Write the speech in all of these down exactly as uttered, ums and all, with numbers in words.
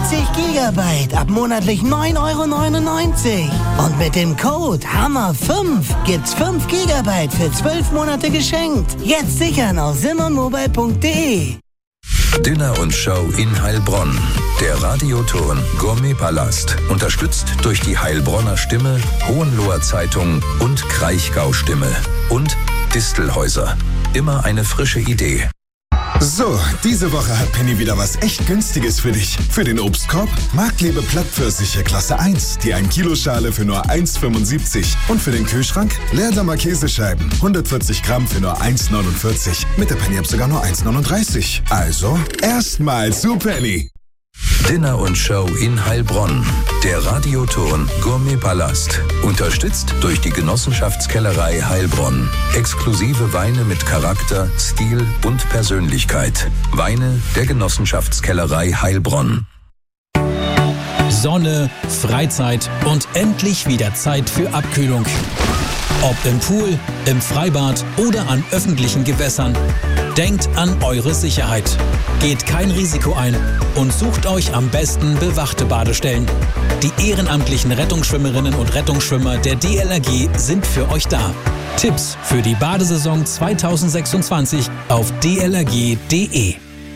vierzig Gigabyte ab monatlich neun Euro neunundneunzig. Und mit dem Code Hammer fünf gibt's fünf Gigabyte für zwölf Monate geschenkt. Jetzt sichern auf simonmobile punkt de. Dinner und Show in Heilbronn. Der Radioton Gourmetpalast. Unterstützt durch die Heilbronner Stimme, Hohenloher Zeitung und Kraichgau-Stimme. Und Distelhäuser. Immer eine frische Idee. So, diese Woche hat Penny wieder was echt Günstiges für dich. Für den Obstkorb Marktliebe Plattpfirsiche Klasse eins, die ein Kilo Schale für nur eins Euro fünfundsiebzig. Und für den Kühlschrank Leerdammer Käsescheiben, hundertvierzig Gramm für nur eins Euro neunundvierzig. Mit der Penny-App sogar nur eins Euro neununddreißig. Also, erstmal zu Penny. Dinner und Show in Heilbronn. Der Radioton Gourmetpalast. Unterstützt durch die Genossenschaftskellerei Heilbronn. Exklusive Weine mit Charakter, Stil und Persönlichkeit. Weine der Genossenschaftskellerei Heilbronn. Sonne, Freizeit und endlich wieder Zeit für Abkühlung. Ob im Pool, im Freibad oder an öffentlichen Gewässern. Denkt an eure Sicherheit. Geht kein Risiko ein und sucht euch am besten bewachte Badestellen. Die ehrenamtlichen Rettungsschwimmerinnen und Rettungsschwimmer der D L R G sind für euch da. Tipps für die Badesaison zweitausendsechsundzwanzig auf d l r g punkt d e.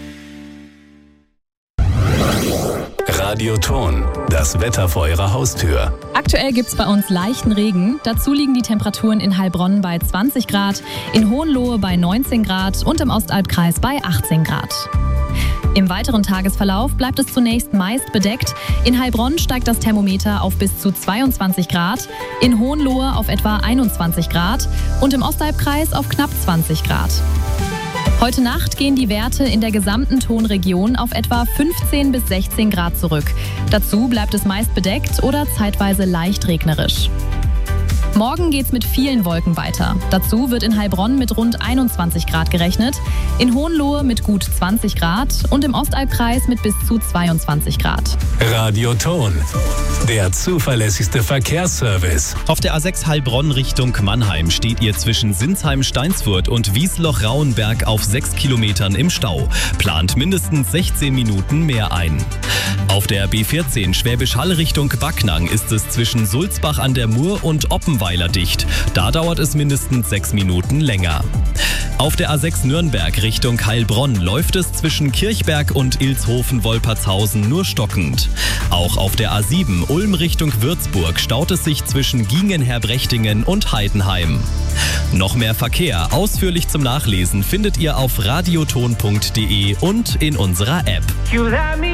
Radioton, das Wetter vor Ihrer Haustür. Aktuell gibt's bei uns leichten Regen. Dazu liegen die Temperaturen in Heilbronn bei zwanzig Grad, in Hohenlohe bei neunzehn Grad und im Ostalbkreis bei achtzehn Grad. Im weiteren Tagesverlauf bleibt es zunächst meist bedeckt. In Heilbronn steigt das Thermometer auf bis zu zweiundzwanzig Grad, in Hohenlohe auf etwa einundzwanzig Grad und im Ostalbkreis auf knapp zwanzig Grad. Heute Nacht gehen die Werte in der gesamten Tonregion auf etwa fünfzehn bis sechzehn Grad zurück. Dazu bleibt es meist bedeckt oder zeitweise leicht regnerisch. Morgen geht's mit vielen Wolken weiter. Dazu wird in Heilbronn mit rund einundzwanzig Grad gerechnet, in Hohenlohe mit gut zwanzig Grad und im Ostalbkreis mit bis zu zweiundzwanzig Grad. Radioton, der zuverlässigste Verkehrsservice. Auf der A sechs Heilbronn Richtung Mannheim steht ihr zwischen Sinsheim-Steinsfurt und Wiesloch-Rauenberg auf sechs Kilometern im Stau. Plant mindestens sechzehn Minuten mehr ein. Auf der B vierzehn Schwäbisch Hall Richtung Backnang ist es zwischen Sulzbach an der Mur und Oppenweiler dicht. Da dauert es mindestens sechs Minuten länger. Auf der A sechs Nürnberg Richtung Heilbronn läuft es zwischen Kirchberg und Ilshofen-Wolpertshausen nur stockend. Auch auf der A sieben Ulm Richtung Würzburg staut es sich zwischen Giengen-Herbrechtingen und Heidenheim. Noch mehr Verkehr ausführlich zum Nachlesen findet ihr auf radioton punkt de und in unserer App.